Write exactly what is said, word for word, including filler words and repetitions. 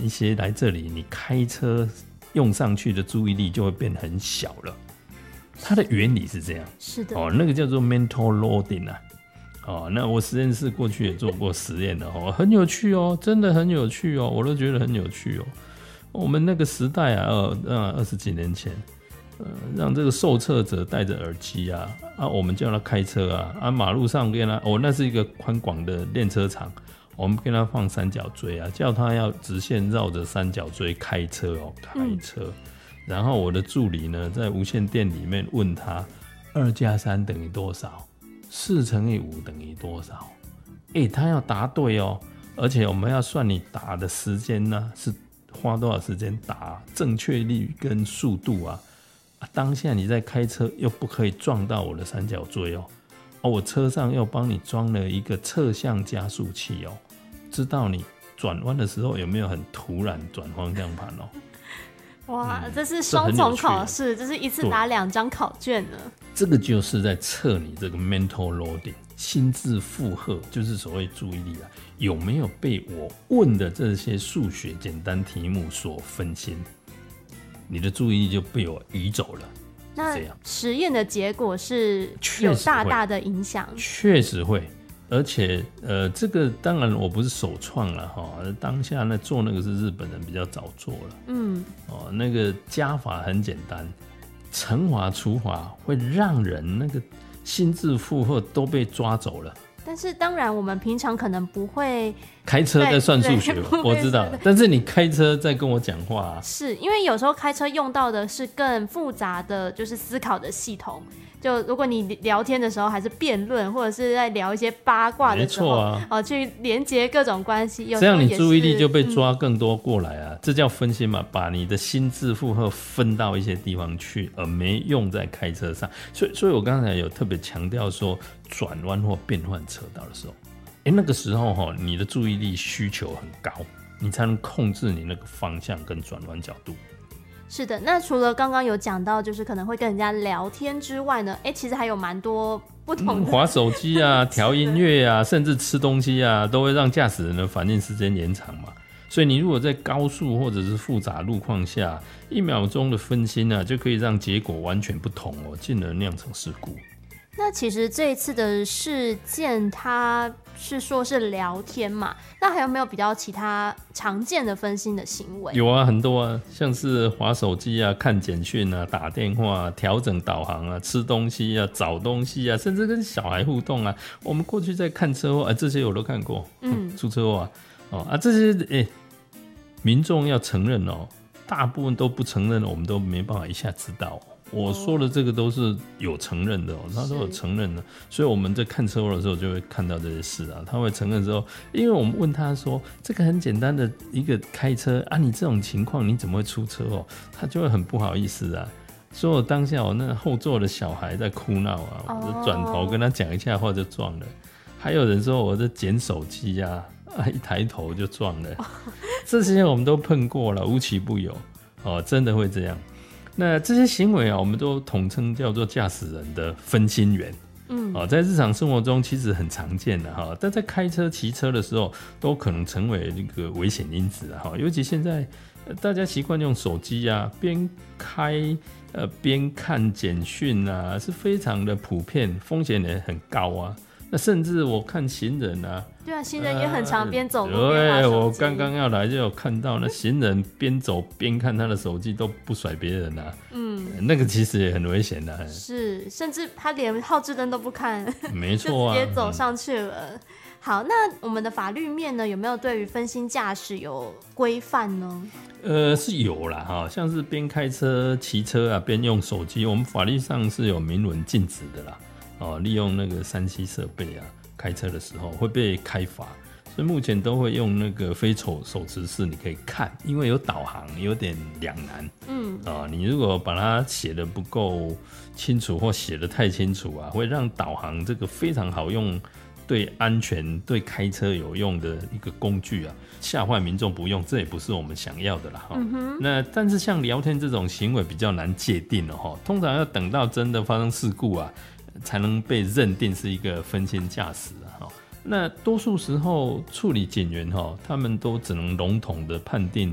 一些来这里，你开车用上去的注意力就会变很小了。它的原理是这样， 是的， 哦，那个叫做 mental loading 啊。哦，那我实验室过去也做过实验的哦，很有趣哦，真的很有趣哦，我都觉得很有趣哦。我们那个时代啊，呃，呃二十几年前，呃，让这个受测者戴着耳机啊，啊，我们叫他开车啊，啊，马路上跟他，哦，那是一个宽广的练车场，我们跟他放三角锥啊，叫他要直线绕着三角锥开车哦，开车。嗯、然后我的助理呢，在无线电里面问他，二加三等于多少？四乘以五等于多少？哎、欸，他要答对哦，而且我们要算你打的时间呢，是花多少时间打，正确率跟速度啊。啊当下你在开车又不可以撞到我的三角锥哦，哦，我车上又帮你装了一个侧向加速器哦，知道你转弯的时候有没有很突然转方向盘哦。 哇，嗯、这是双重考试，这是一次拿两张考卷呢。 这个就是在测你这个 mental loading 心智负荷，就是所谓注意力啊，有没有被我问的这些数学简单题目所分心，你的注意力就被我移走了。 那实验的结果是有大大的影响， 确实会。而且，呃，这个当然我不是首创了哈，当下那做那个是日本人比较早做了，嗯，哦，那个加法很简单，乘法除法会让人那个心智负荷都被抓走了。 但是当然，我们平常可能不会开车在算数学，我知道。但是你开车在跟我讲话、啊， 是因为有时候开车用到的是更复杂的，就是思考的系统。就如果你聊天的时候还是辩论，或者是在聊一些八卦的时候，啊呃、去连接各种关系， 这样你注意力就被抓更多过来啊，嗯、这叫分心嘛，把你的心智负荷分到一些地方去，而没用在开车上。所以，所以我刚才有特别强调说，转弯或变换车道的时候，欸、那个时候哈，你的注意力需求很高，你才能控制你那个方向跟转弯角度。 是的，那除了刚刚有讲到，就是可能会跟人家聊天之外呢，哎，其实还有蛮多不同的， 滑、嗯、手机啊、调音乐啊，甚至吃东西啊，都会让驾驶人的反应时间延长嘛。所以你如果在高速或者是复杂路况下，一秒钟的分心啊，就可以让结果完全不同哦，进而酿成事故。 那其实这一次的事件，它是说是聊天嘛？那还有没有比较其他常见的分心的行为？ 有啊，很多啊，像是滑手机啊、看简讯啊、打电话啊、调整导航啊、吃东西啊、找东西啊，甚至跟小孩互动啊。我们过去在看车祸啊，这些我都看过。嗯，出车祸啊，哦啊，这些哎、欸，民众要承认哦，大部分都不承认，我们都没办法一下知道、哦。我说的这个都是有承认的哦，他都有承认的，所以我们在看车祸的时候就会看到这些事啊。他会承认之后，因为我们问他说，这个很简单的一个开车啊，你这种情况你怎么会出车祸？他就会很不好意思啊。所以我当下我那后座的小孩在哭闹啊，我就转头跟他讲一下话就撞了。还有人说我在捡手机啊，啊一抬头就撞了。这些我们都碰过了，无奇不有哦，真的会这样。那这些行为啊，我们都统称叫做驾驶人的分心源。嗯，哦，在日常生活中其实很常见的哈，但在开车、骑车的时候，都可能成为那个危险因子啊。尤其现在大家习惯用手机啊，边开呃边看简讯啊，是非常的普遍，风险也很高啊。那甚至我看行人啊， 对啊，行人也很常边走路边滑手机。 对，我刚刚要来就有看到那行人边走边看他的手机，都不甩别人啊。嗯，那个其实也很危险的、啊。 是，甚至他连号志灯都不看， 没错啊， 就直接走上去了。嗯、好，那我们的法律面呢，有没有对于分心驾驶有规范呢？ 呃，是有啦哈，像是边开车、骑车啊，边用手机，我们法律上是有明文禁止的啦。哦，利用那个 三 C 设备啊，开车的时候会被开罚，所以目前都会用那个非手手持式，你可以看，因为有导航，有点两难。嗯，啊、哦，你如果把它写得不够清楚或写得太清楚啊，会让导航这个非常好用、对安全、对开车有用的一个工具啊，吓坏民众不用，这也不是我们想要的啦。嗯哼。那但是像聊天这种行为比较难界定了哈，通常要等到真的发生事故啊，才能被认定是一个分心驾驶啊。那多数时候处理警员他们都只能笼统的判定